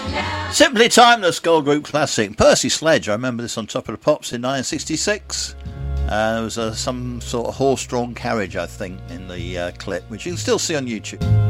Simply Timeless, girl group classic. Percy Sledge, I remember this on Top of the Pops in 1966. There was some sort of horse-drawn carriage, I think, in the clip, which you can still see on YouTube.